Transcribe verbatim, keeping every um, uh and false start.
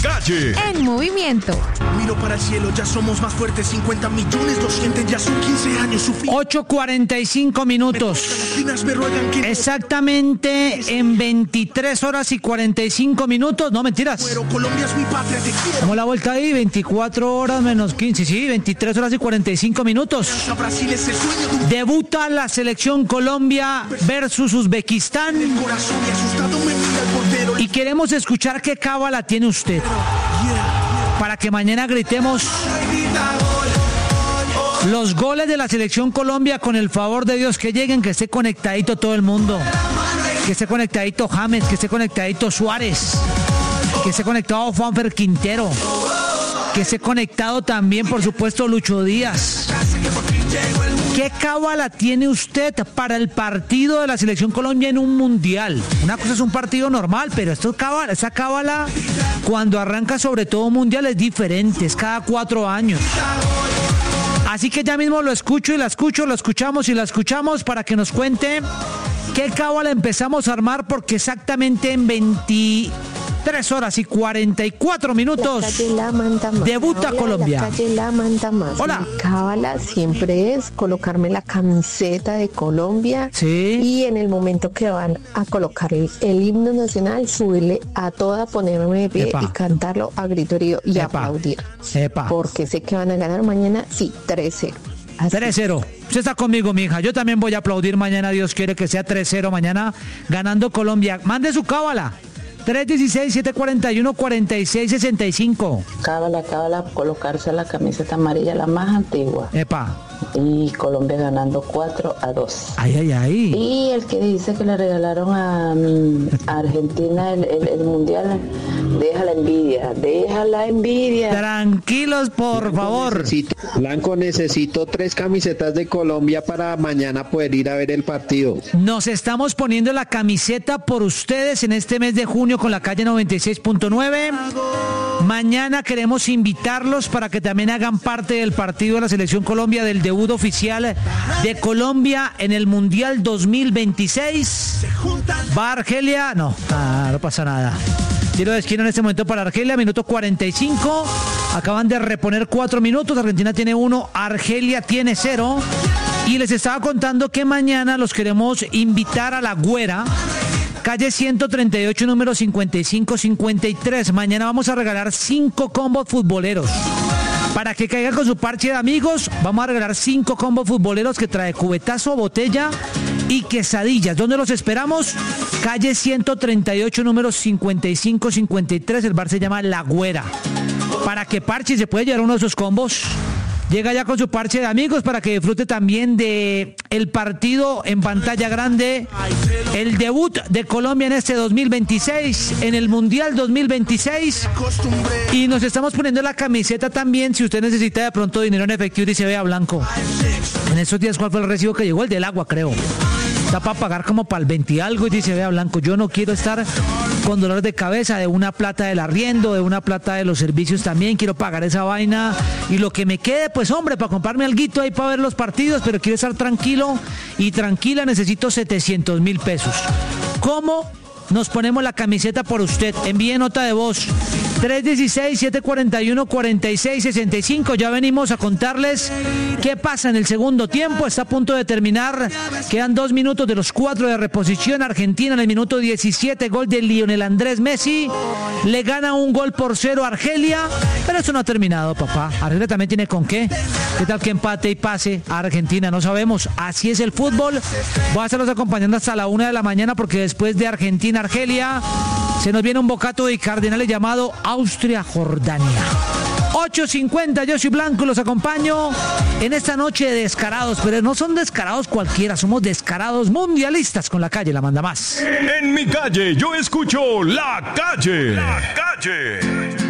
Calle. En movimiento. Miro para el cielo, ya somos más fuertes. cincuenta millones lo sienten, ya son quince años. ocho cuarenta y cinco minutos. Exactamente en veintitrés horas y cuarenta y cinco minutos. No, mentiras. Colombia es mi patria, te quiero. ¿Cómo la vuelta ahí? veinticuatro horas menos quince. Sí, veintitrés horas y cuarenta y cinco minutos. Debuta la selección Colombia versus Uzbekistán. Y queremos escuchar qué cábala tiene usted. Para que mañana gritemos los goles de la selección Colombia, con el favor de Dios, que lleguen, que esté conectadito todo el mundo. Que esté conectadito James, que esté conectadito Suárez, que esté conectado Juanfer Quintero, que esté conectado también, por supuesto, Lucho Díaz. ¿Qué cábala tiene usted para el partido de la selección Colombia en un mundial? Una cosa es un partido normal, pero esto cábala, esa cábala cuando arranca, sobre todo un mundial, es diferente, es cada cuatro años. Así que ya mismo lo escucho y la escucho, lo escuchamos y la escuchamos para que nos cuente qué cábala empezamos a armar, porque exactamente en veintitrés horas y cuarenta y cuatro minutos la manta más. debuta Hola, Colombia. La calle La Manta Más. Hola. Mi cábala siempre es colocarme la camiseta de Colombia. Sí. Y en el momento que van a colocar el, el himno nacional, subirle a toda, ponerme de pie Epa. y cantarlo a grito herido y Epa. aplaudir. Epa. Porque sé que van a ganar mañana, sí, tres cero. Así. tres cero. Usted está conmigo, mija. Yo también voy a aplaudir mañana. Dios quiere que sea tres cero mañana, ganando Colombia. Mande su cábala. tres uno seis, siete cuatro uno, cuatro seis seis cinco. Cábala, cábala, colocarse la camiseta amarilla, la más antigua. Epa. Y Colombia ganando cuatro a dos. Ay, ay, ay. Y el que dice que le regalaron a, a Argentina el, el, el mundial, deja la envidia, deja la envidia. Tranquilos, por Blanco favor. Necesito, Blanco, necesito tres camisetas de Colombia para mañana poder ir a ver el partido. Nos estamos poniendo la camiseta por ustedes en este mes de junio con la calle noventa y seis punto nueve. Mañana queremos invitarlos para que también hagan parte del partido de la selección Colombia, del debut oficial de Colombia en el Mundial dos mil veintiséis. ¿Va Argelia? No, ah, no pasa nada. Tiro de esquina en este momento para Argelia, minuto cuarenta y cinco. Acaban de reponer cuatro minutos. Argentina tiene uno, Argelia tiene cero. Y les estaba contando que mañana los queremos invitar a La Güera, calle ciento treinta y ocho, número cincuenta y cinco cincuenta y tres. Mañana vamos a regalar cinco combos futboleros. Para que caigan con su parche de amigos, vamos a regalar cinco combos futboleros que trae cubetazo, botella y quesadillas. ¿Dónde los esperamos? Calle ciento treinta y ocho, número cincuenta y cinco cincuenta y tres. El bar se llama La Güera. Para que parche y se puede llevar uno de esos combos. Llega ya con su parche de amigos para que disfrute también de el partido en pantalla grande, el debut de Colombia en este dos mil veintiséis, en el Mundial dos mil veintiséis. Y nos estamos poniendo la camiseta también, si usted necesita de pronto dinero en efectivo y se vea Blanco. En esos días, ¿cuál fue el recibo que llegó? El del agua, creo. Está para pagar como para el veinte y algo y dice, vea Blanco, yo no quiero estar con dolor de cabeza de una plata del arriendo, de una plata de los servicios también, quiero pagar esa vaina y lo que me quede, pues hombre, para comprarme alguito ahí para ver los partidos, pero quiero estar tranquilo y tranquila, necesito setecientos mil pesos. ¿Cómo nos ponemos la camiseta por usted? Envíe nota de voz. tres uno seis, siete cuatro uno, cuatro seis seis cinco. Ya venimos a contarles qué pasa en el segundo tiempo. Está a punto de terminar. Quedan dos minutos de los cuatro de reposición. Argentina en el minuto diecisiete. Gol de Lionel Andrés Messi. Le gana un gol por cero a Argelia. Pero eso no ha terminado, papá. Argelia también tiene con qué. ¿Qué tal que empate y pase a Argentina? No sabemos. Así es el fútbol. Voy a estarlos acompañando hasta la una de la mañana porque después de Argentina-Argelia se nos viene un bocato de cardenales llamado Austria-Jordania. ocho cincuenta, yo soy Blanco, los acompaño en esta noche de descarados, pero no son descarados cualquiera, somos descarados mundialistas con La Calle, la manda más. En mi calle, yo escucho La Calle. La Calle.